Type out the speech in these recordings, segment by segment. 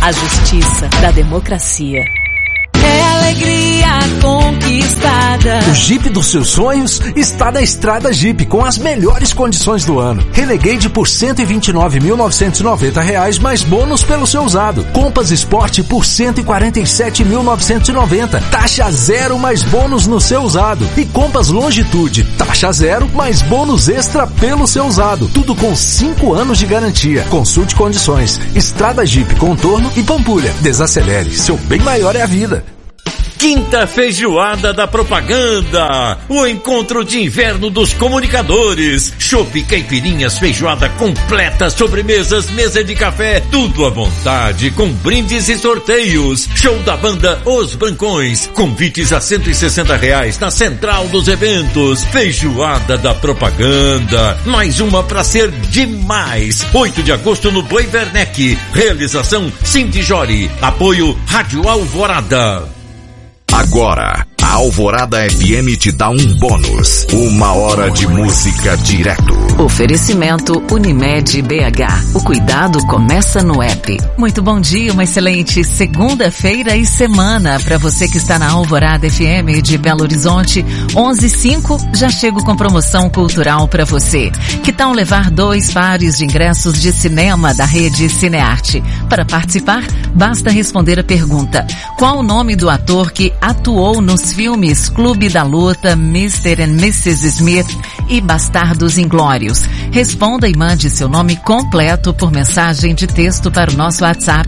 A justiça da democracia. É alegria conquistada. O Jeep dos seus sonhos está na Estrada Jeep com as melhores condições do ano. Renegade por R$ 129.990 mais bônus pelo seu usado. Compass Sport por R$ 147.990. Taxa zero mais bônus no seu usado. E Compass Longitude, taxa zero mais bônus extra pelo seu usado. Tudo com 5 anos de garantia. Consulte condições. Estrada Jeep, Contorno e Pampulha. Desacelere, seu bem maior é a vida. Quinta Feijoada da Propaganda, o encontro de inverno dos comunicadores. Chopp, caipirinhas, feijoada completa, sobremesas, mesa de café, tudo à vontade, com brindes e sorteios. Show da banda Os Brancões, convites a R$160 na central dos eventos. Feijoada da Propaganda, mais uma pra ser demais. 8 de agosto no Boi Werneck. Realização Cindy Jori. Apoio Rádio Alvorada. Agora, a Alvorada FM te dá um bônus. 1 hora de música direto. Oferecimento Unimed BH. O cuidado começa no app. Muito bom dia, uma excelente segunda-feira e semana para você que está na Alvorada FM de Belo Horizonte. 11:05, já chego com promoção cultural para você. Que tal levar 2 pares de ingressos de cinema da rede Cinearte? Para participar, basta responder a pergunta: qual o nome do ator que atuou nos filmes Clube da Luta, Mr. and Mrs. Smith e Bastardos Inglórios? Responda e mande seu nome completo por mensagem de texto para o nosso WhatsApp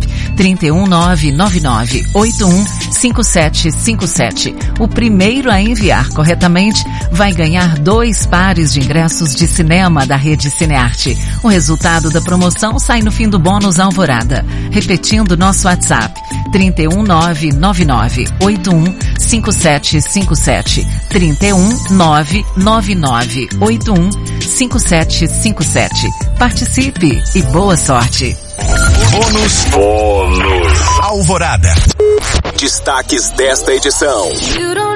31999815757. O primeiro a enviar corretamente vai ganhar 2 pares de ingressos de cinema da rede Cinearte. O resultado da promoção sai no fim do bônus Alvorada. Repetindo nosso WhatsApp 31999815757. 31999815757. Participe e boa sorte. Bônus Alvorada. Destaques desta edição.